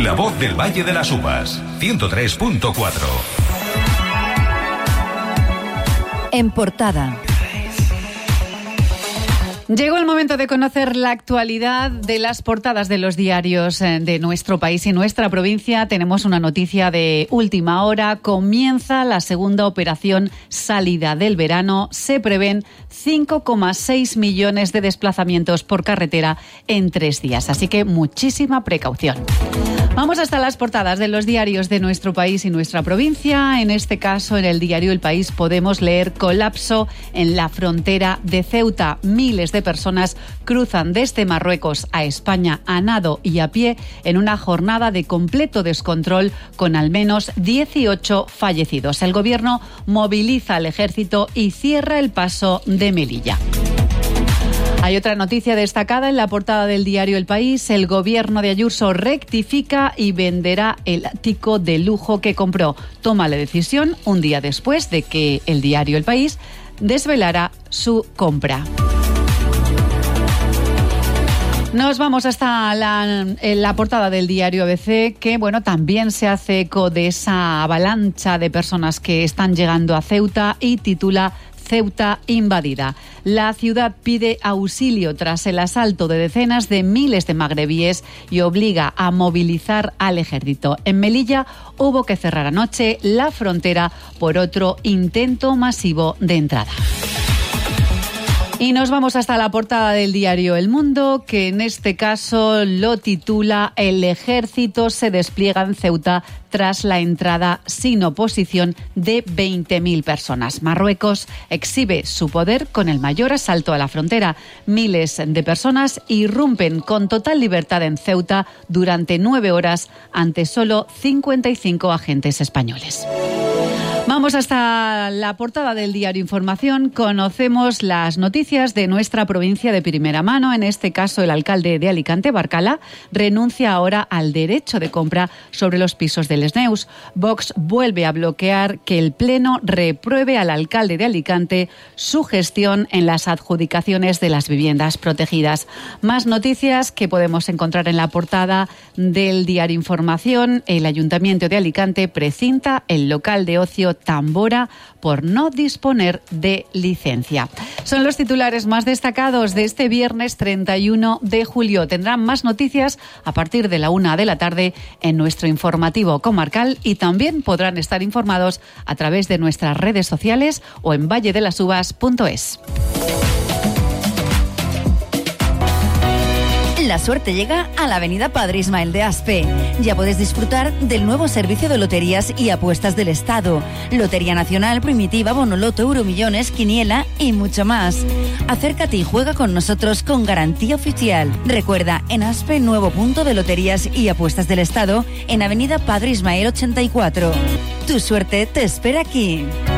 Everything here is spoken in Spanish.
La voz del Valle de las Uvas, 103.4. En portada. Llegó el momento de conocer la actualidad de las portadas de los diarios de nuestro país y nuestra provincia. Tenemos una noticia de última hora. Comienza la segunda operación salida del verano. Se prevén 5,6 millones de desplazamientos por carretera en 3 días. Así que muchísima precaución. Vamos hasta las portadas de los diarios de nuestro país y nuestra provincia. En este caso, en el diario El País podemos leer: colapso en la frontera de Ceuta. Miles de personas cruzan desde Marruecos a España a nado y a pie en una jornada de completo descontrol, con al menos 18 fallecidos. El gobierno moviliza al ejército y cierra el paso de Melilla. Hay otra noticia destacada en la portada del diario El País. El gobierno de Ayuso rectifica y venderá el ático de lujo que compró. Toma la decisión un día después de que el diario El País desvelara su compra. Nos vamos hasta la portada del diario ABC, que también se hace eco de esa avalancha de personas que están llegando a Ceuta y titula: Ceuta invadida. La ciudad pide auxilio tras el asalto de decenas de miles de magrebíes y obliga a movilizar al ejército. En Melilla hubo que cerrar anoche la frontera por otro intento masivo de entrada. Y nos vamos hasta la portada del diario El Mundo, que en este caso lo titula: El ejército se despliega en Ceuta tras la entrada sin oposición de 20.000 personas. Marruecos exhibe su poder con el mayor asalto a la frontera. Miles de personas irrumpen con total libertad en Ceuta durante 9 horas ante solo 55 agentes españoles. Vamos hasta la portada del diario Información. Conocemos las noticias de nuestra provincia de primera mano. En este caso, el alcalde de Alicante, Barcala, renuncia ahora al derecho de compra sobre los pisos del SNEUS. Vox vuelve a bloquear que el Pleno repruebe al alcalde de Alicante su gestión en las adjudicaciones de las viviendas protegidas. Más noticias que podemos encontrar en la portada del diario Información. El Ayuntamiento de Alicante precinta el local de ocio Tambora por no disponer de licencia. Son los titulares más destacados de este viernes 31 de julio. Tendrán más noticias a partir de la 1 de la tarde en nuestro informativo comarcal, y también podrán estar informados a través de nuestras redes sociales o en valledelasuvas.es. La suerte llega a la avenida Padre Ismael de Aspe. Ya puedes disfrutar del nuevo servicio de loterías y apuestas del Estado. Lotería Nacional, Primitiva, Bonoloto, Euromillones, Quiniela y mucho más. Acércate y juega con nosotros con garantía oficial. Recuerda, en Aspe, nuevo punto de loterías y apuestas del Estado en avenida Padre Ismael 84. Tu suerte te espera aquí.